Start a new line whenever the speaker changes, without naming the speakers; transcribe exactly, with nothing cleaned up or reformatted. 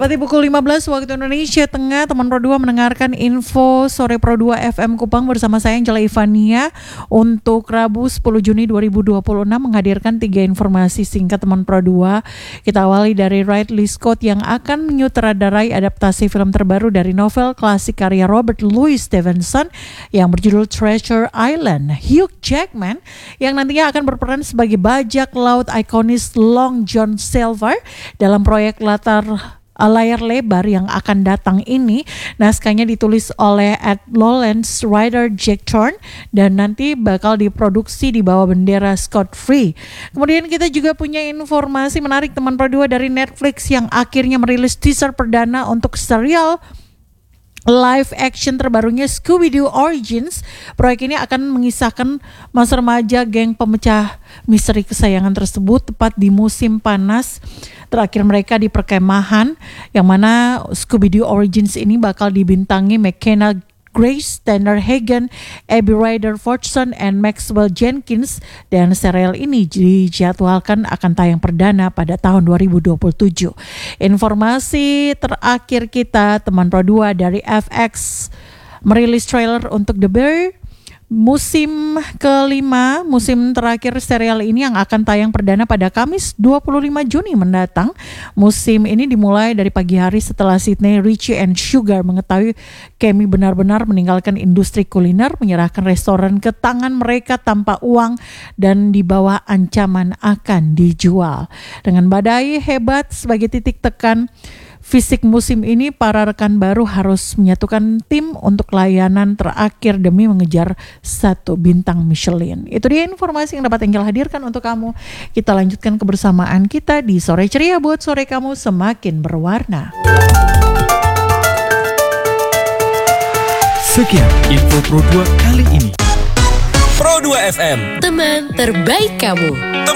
Tepat di pukul lima belas waktu Indonesia Tengah, teman Pro dua mendengarkan info sore Pro dua F M Kupang bersama saya Angela Ivania untuk Rabu sepuluh Juni dua ribu dua puluh enam menghadirkan tiga informasi singkat teman Pro dua. Kita awali dari Ridley Scott yang akan menyutradarai adaptasi film terbaru dari novel klasik karya Robert Louis Stevenson yang berjudul Treasure Island. Hugh Jackman yang nantinya akan berperan sebagai bajak laut ikonis Long John Silver dalam proyek latar layar lebar yang akan datang ini. Naskahnya ditulis oleh Ed Lawrence, writer Jack Thorne, dan nanti bakal diproduksi di bawah bendera Scott Free. Kemudian kita juga punya informasi menarik teman Pro dua dari Netflix yang akhirnya merilis teaser perdana untuk serial live action terbarunya Scooby-Doo Origins. Proyek ini akan mengisahkan masa remaja geng pemecah misteri kesayangan tersebut tepat di musim panas terakhir mereka di perkemahan, yang mana Scooby-Doo Origins ini bakal dibintangi McKenna Grace, Tanner Hagen, Abby Ryder Fortson, and Maxwell Jenkins, dan serial ini dijadwalkan akan tayang perdana pada tahun dua ribu dua puluh tujuh. Informasi terakhir kita teman Pro dua dari F X merilis trailer untuk The Bear musim kelima, musim terakhir serial ini yang akan tayang perdana pada Kamis dua puluh lima Juni mendatang. Musim ini dimulai dari pagi hari setelah Sydney, Richie, and Sugar mengetahui Kemi benar-benar meninggalkan industri kuliner, menyerahkan restoran ke tangan mereka tanpa uang dan di bawah ancaman akan dijual. Dengan badai hebat sebagai titik tekan fisik musim ini, para rekan baru harus menyatukan tim untuk layanan terakhir demi mengejar satu bintang Michelin. Itu dia informasi yang dapat Angel hadirkan untuk kamu. Kita lanjutkan kebersamaan kita di Sore Ceria buat sore kamu semakin berwarna.
Sekian info Pro dua kali ini.
Pro dua F M,
teman terbaik kamu.